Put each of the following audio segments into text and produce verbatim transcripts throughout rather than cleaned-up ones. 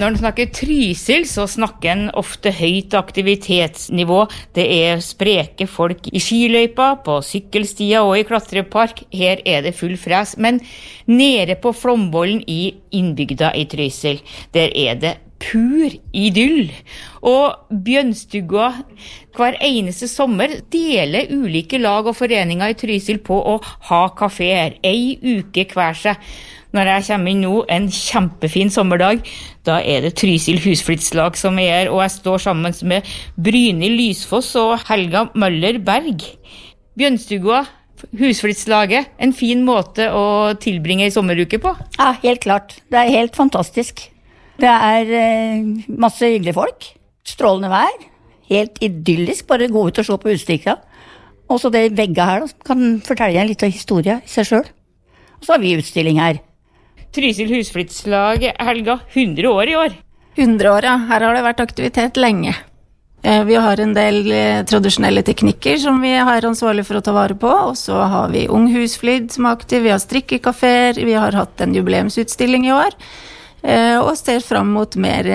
Når en snakker Trysil, så snakker en ofte høyt aktivitetsnivå. Det er spreke folk i skiløypa, på sykkelstia og i klatrepark. Her er det full fres. Men nede på Flombollen i innbygda i Trysil, der er det pur idyll. Og Bjønstugga hver eneste sommer deler ulike lag og foreninger i Trysil på å ha kaféer, ei uke hver seg. Når jeg kommer inn nå, en kjempefin sommerdag, da er det Trysil husflidslag som er her, og jeg står sammen med Brynhild Lysfoss og Helga Møller Berg. Bjønstugga, husflidslaget, en fin måte å tilbringe en sommeruke på? Ja, helt klart. Det er helt fantastisk. Det er eh, masse hyggelige folk, strålende vær, helt idyllisk, bare gå ut og se på utstikka. Og så det vegget her, da, kan fortelle en liten historie i seg selv. Og så har vi utstilling her. Trysil husflidslag, Helga, hundre år i år. hundre år, ja. Her har det vært aktivitet lenge. Vi har en del tradisjonelle teknikker som vi har ansvarlig for å ta vare på, og så har vi Ung Husflid som er aktiv, vi har strikkekaféer, vi har hatt en jubileumsutstilling i år, og ser frem mot mer,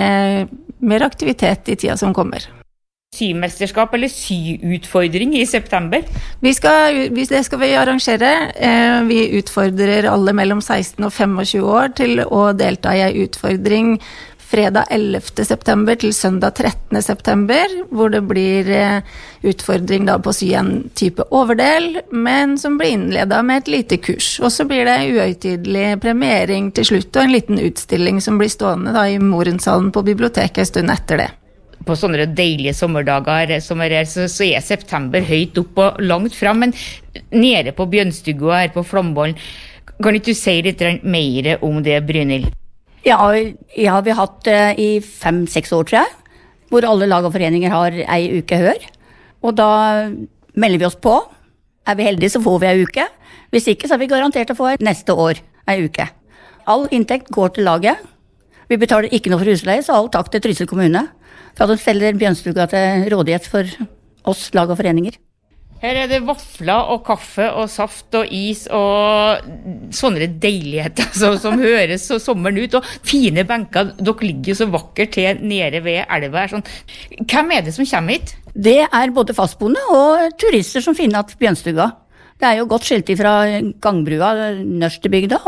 mer aktivitet i tida som kommer. Symesterskap eller syutfordring i september? Vi skal, det skal vi arrangere. Vi utfordrer alle mellom seksten og tjuefem år til å delta i en utfordring fredag ellevte september til søndag trettende september, hvor det blir utfordring da på å sy en type overdel, men som blir innledet med et lite kurs. Og så blir det uhøytidelig premiering til slutt, og en liten utstilling som blir stående da i Morenshallen på biblioteket en stund etter det. På sånne deilige sommerdager som er her, så, så er september høyt opp og langt frem, men nede på Bjønstugga her på Flombollen, kan ikke du si litt mer om det, Brynhild? Ja, ja, vi har hatt det i fem-seks år, tror jeg, hvor alle lag og foreninger har ei uke hør. Og da melder vi oss på. Er vi heldige, så får vi ei uke. Hvis ikke, så er vi garantert å få neste år ei uke. All inntekt går til laget. Vi betaler ikke noe for husleie, så all takk til Trysil kommune. For at de selger Bjønstugga til rådighet for oss lag og foreninger. Her er det vafler og kaffe og saft og is og sånne deiligheter så, som høres så sommeren ut. Og fine benker, dere ligger jo så vakkert til nede ved elva. Sånn. Hvem er det som kommer hit? Det er både fastboende og turister som finner at Bjønstugga. Det er jo godt skilt fra gangbrua, Nørstebygda,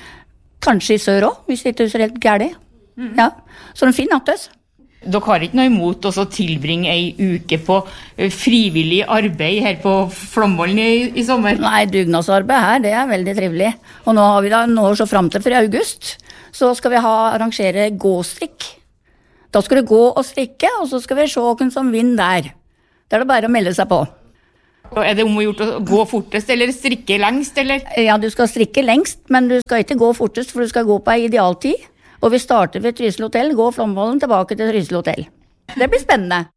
og kanskje i sør også, hvis det ikke er så helt gærlig. Mm. Ja. Så de finner at oss. Dere har ikke noe imot å tilbringe ei uke på frivillig arbeid her på Flombollen i, i sommer? Nei, dugnadsarbeid her, det er veldig trivelig. Og nå har vi da, nå så frem til for august, så skal vi ha, arrangere gåstrikk. Da skal det gå og strikke, og så skal vi se hvem som vinner der. Da er det bare å melde seg på. Og er det om å gjort å gå fortest, eller strikke lengst, eller? Ja, du skal strikke lengst, men du skal ikke gå fortest, for du skal gå på ei idealtid. Og vi starter ved Trysil hotell, går Flombollen tilbake til Trysil hotell. Det blir spennende.